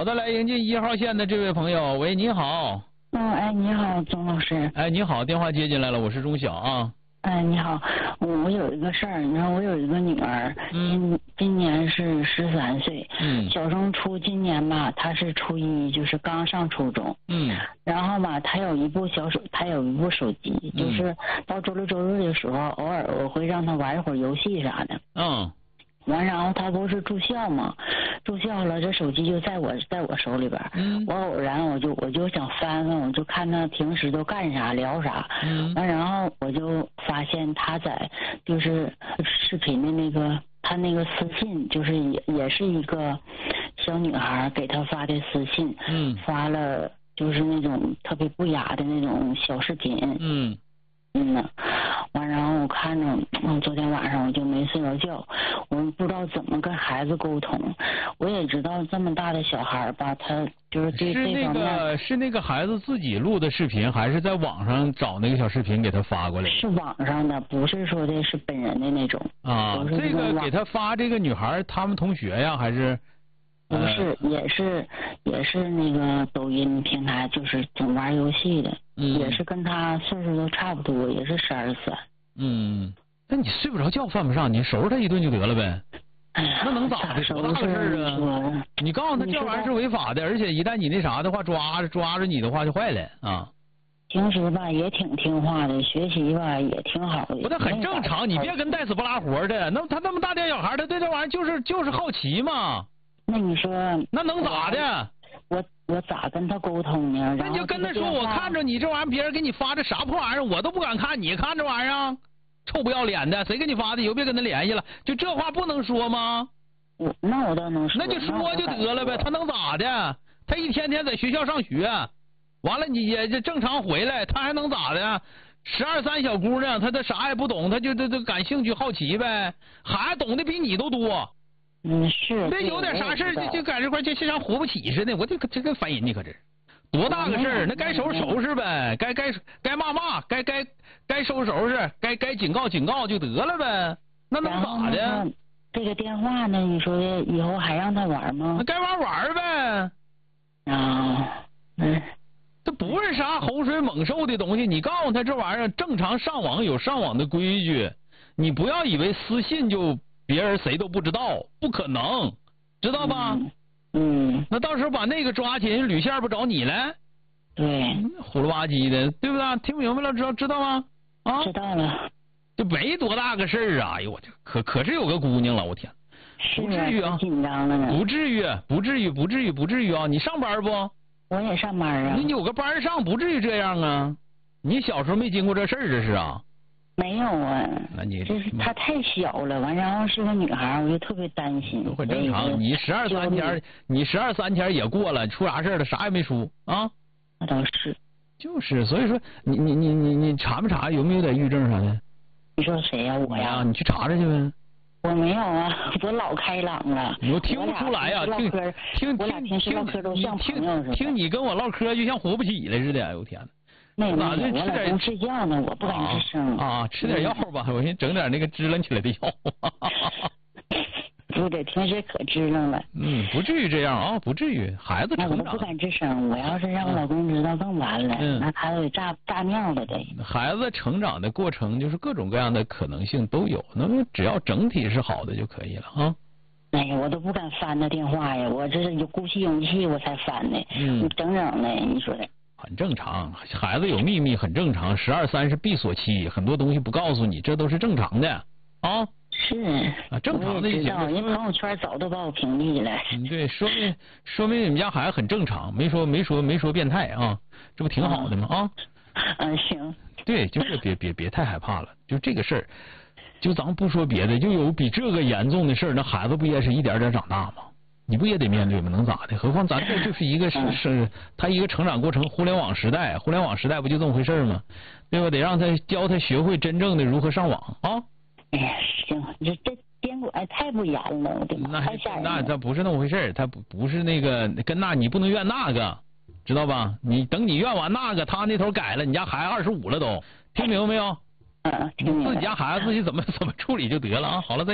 好的，来迎接1号线的这位朋友。喂，你好。 哎，你好，钟老师。 哎，你好，电话接进来了，我是钟晓啊。 哎，你好，我有一个事儿，你知道，我有一个女儿，今年是13岁，小升初，今年吧，她是初一，就是刚上初中，然后吧，她有一部手机，就是到周六周日的时候，偶尔我会让她玩一会儿游戏啥的，完，然后他不是住校嘛，住校了，这手机就在我手里边，我偶然我就想翻翻，我就看他平时都干啥聊啥，完，然后我就发现他在就是视频的那个他那个私信，就是也是一个小女孩给他发的私信，发了就是那种特别不雅的那种小视频，完，然后我看着，昨天晚上我就没睡着觉，我不知道怎么跟孩子沟通。我也知道这么大的小孩吧，他就是对这方面。 是那个孩子自己录的视频，还是在网上找那个小视频给他发过来？ 是网上的，不是说的是本人的那种。 啊，这个给他发这个女孩，他们同学呀，还是？ 不是，也是那个抖音平台，就是总玩游戏的，也是跟他岁数都差不多，也是12、13。 那你睡不着觉犯不上，你收拾他一顿就得了呗。 哎呀， 那能咋的？多大个事儿啊！你告诉他这玩意儿是违法的，而且一旦你那啥的话，抓着你的话就坏了啊。 平时吧也挺听话的，学习吧也挺好的。 不，那很正常，你别跟带死不拉活的。那他那么大点小孩，他对这玩意儿就是好奇嘛。 那你说那能咋的？ 我咋跟他沟通呢？ 那你就跟他说，我看着你这玩意儿，别人给你发这啥破玩意儿，我都不敢看，你看这玩意儿，臭不要脸的，谁给你发的？以后别跟他联系了。就这话不能说吗？ 那我倒能说。 那就说就得了呗，他能咋的？他一天天在学校上学，完了你也正常回来，他还能咋的？12、13小姑娘，她啥也不懂，她就感兴趣好奇呗，孩子懂得比你都多。 是。 那有点啥事就搁这块就像活不起似的，我这个烦人呢，可这多大个事儿？那该收拾呗，该骂，该收拾，该警告就得了呗，那能咋的？ 这个电话呢？你说的以后还让他玩吗？ 那该玩呗。这不是啥洪水猛兽的东西，你告诉他这玩意儿正常上网有上网的规矩，你不要以为私信就别人谁都不知道，不可能，知道吧？那到时候把那个抓起来，捋线不找你了？ 对， 胡了吧唧的，对不对？听明白了，知道吗？啊， 知道了。 这没多大个事儿啊！哎呦我这可是有个姑娘了，我天，不至于啊， 紧张了呢。 不至于啊！你上班不？ 我也上班啊。 你有个班上，不至于这样啊！你小时候没经过这事儿，这是啊？ 没有啊。 那你就是她太小了，完然后是个女孩，我就特别担心。 都很正常，你12、13天也过了，出啥事了？啥也没出啊？ 那倒是。就是， 所以说你查没查有没有点抑郁症啥的？ 你说谁呀？我呀？ 你去查查去呗。 我没有啊，我老开朗了。 我听不出来呀，听你跟我唠嗑就像活不起来似的，哎呦天哪！ 我老公睡觉呢，我不敢吱声啊。吃点药吧，我先整点那个支棱起来的药。 不对，平时可支棱了。 不至于这样啊，不至于。孩子成长。 我不敢吱声，我要是让我老公知道更完了，那他得炸尿了得。 孩子成长的过程就是各种各样的可能性都有，那么只要整体是好的就可以了啊。 哎呀，我都不敢翻他电话呀，我这是有鼓起勇气我才翻的。你整的，你说的。 很正常，孩子有秘密很正常，12、13是闭锁期，很多东西不告诉你，这都是正常的啊。 是啊，正常的就行。人朋友圈早都把我屏蔽了。 对，说明你们家孩子很正常，没说变态啊，这不挺好的吗？啊。 行。 对，就是别太害怕了，就这个事儿，就咱们不说别的，就有比这个严重的事儿，那孩子不也是一点点长大吗？你不也得面对吗？能咋的？何况咱这就是一个是他一个成长过程，互联网时代不就这么回事吗？对吧？得让他教他学会真正的如何上网啊。 哎呀，行，这监管太不严了，我的妈，太吓人了。 那这不是那么回事，他不是那个跟你不能怨那个，知道吧？你等你怨完那个，他那头改了，你家孩子25了都，听明白没有？ 听明白。 自己家孩子自己怎么处理就得了啊。好了，再见。